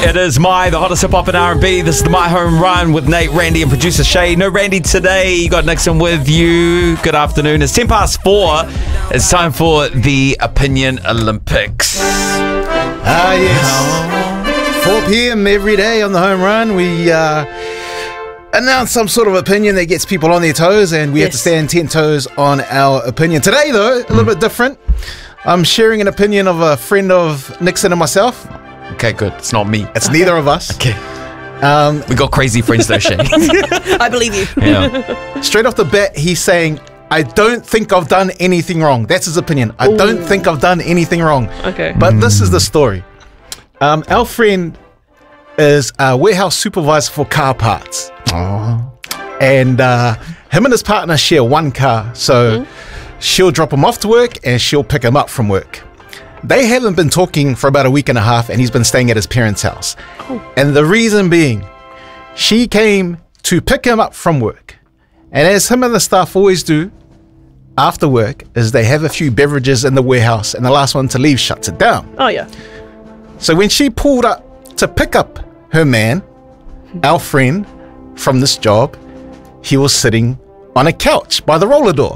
It is the hottest hip-hop and R&B. This is the My Home Run with Nate, Randy, and producer Shay. No Randy today. You got Nixon with you. Good afternoon. It's 4:10. It's time for the Opinion Olympics. Yes. 4 p.m. every day on the Home Run. We announce some sort of opinion that gets people on their toes, and we have to stand 10 toes on our opinion. Today, though, a little bit different. I'm sharing an opinion of a friend of Nixon and myself. Okay, good. It's not me. It's neither of us. Okay. We got crazy friends though, Shay. I believe you. Yeah. Straight off the bat, he's saying, I don't think I've done anything wrong. That's his opinion. I don't think I've done anything wrong. Okay. But this is the story. Our friend is a warehouse supervisor for car parts. And him and his partner share one car. So she'll drop him off to work and she'll pick him up from work. They haven't been talking for about a week and a half, and he's been staying at his parents' house. And the reason being, she came to pick him up from work. And as him and the staff always do after work, is they have a few beverages in the warehouse, and the last one to leave shuts it down. Oh, yeah. So when she pulled up to pick up her man, our friend from this job, he was sitting on a couch by the roller door.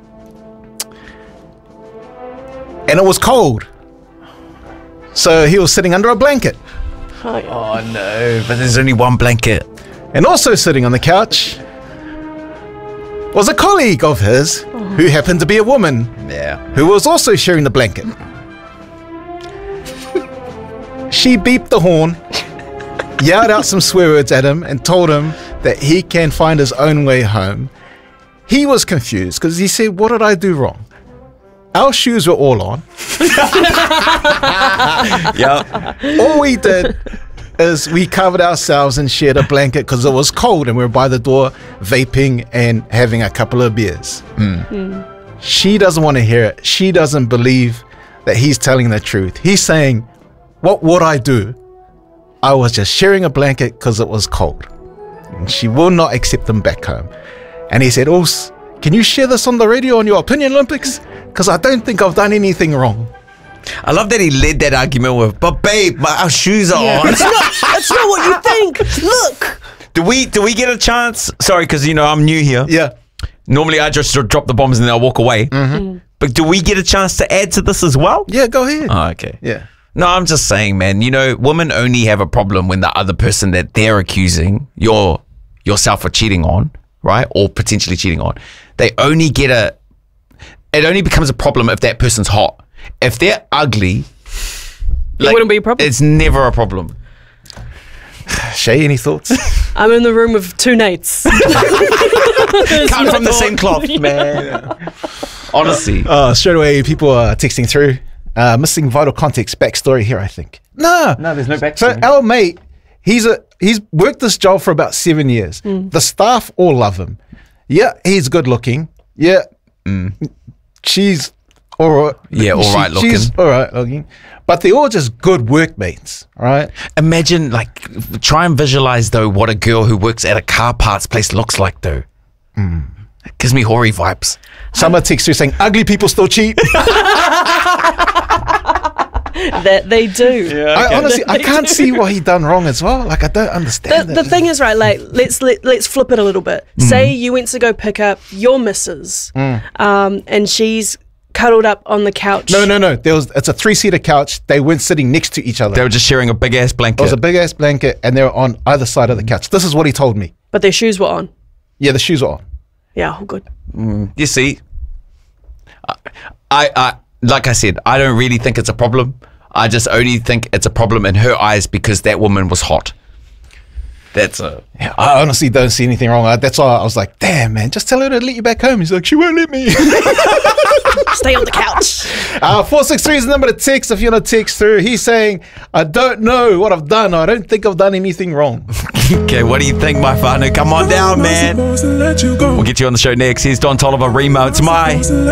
And it was cold. So he was sitting under a blanket. Oh, yeah. Oh no, but there's only one blanket. And also sitting on the couch was a colleague of his who happened to be a woman. Yeah. Who was also sharing the blanket. She beeped the horn, yelled out some swear words at him, and told him that he can find his own way home. He was confused because he said, what did I do wrong? Our shoes were all on. Yeah. All we did is we covered ourselves and shared a blanket because it was cold, and we were by the door vaping and having a couple of beers. She doesn't want to hear it. She doesn't believe that he's telling the truth. He's saying, what would I do? I was just sharing a blanket because it was cold. And she will not accept him back home. And he said, can you share this on the radio on your Opinion Olympics? Because I don't think I've done anything wrong. I love that he led that argument with, but babe, our shoes are on. That's not what you think. Look. Do we get a chance? Sorry, because I'm new here. Yeah. Normally I just sort of drop the bombs and then I'll walk away. But do we get a chance to add to this as well? Yeah, go ahead. Oh, okay. Yeah. No, I'm just saying, man, women only have a problem when the other person that they're accusing yourself of cheating on, right? Or potentially cheating on. It only becomes a problem if that person's hot. If they're ugly, It wouldn't be a problem. It's never a problem. Shay, any thoughts? I'm in the room with two Nates. Cut from the same cloth, man. Honestly. Straight away, people are texting through. Missing vital context, backstory here, I think. No, there's no backstory. So our mate, he's worked this job for about 7 years. The staff all love him. Yeah, he's good looking. Yeah, she's all right. Yeah, all right looking. She's all right looking. But they're all just good workmates, right? Imagine, try and visualize, though, what a girl who works at a car parts place looks like, though. It gives me hoary vibes. Someone texts through saying, ugly people still cheat. That they do. Yeah, okay. I can't see what he done wrong as well. I don't understand The thing is, right, let's flip it a little bit. Say you went to go pick up your missus, and she's cuddled up on the couch. No. It's a 3-seater couch. They weren't sitting next to each other. They were just sharing a big-ass blanket. It was a big-ass blanket, and they were on either side of the couch. This is what he told me. But their shoes were on. Yeah, the shoes were on. Yeah, all good. You see, I like I said, I don't really think it's a problem. I just only think it's a problem in her eyes because that woman was hot. I honestly don't see anything wrong. That's why I was like, damn, man, just tell her to let you back home. He's like, she won't let me. Stay on the couch. 463 is the number to text if you want to text through. He's saying, I don't know what I've done. I don't think I've done anything wrong. Okay, what do you think, my partner? Come on down, man. We'll get you on the show next. Here's Don Toliver, Remo. It's my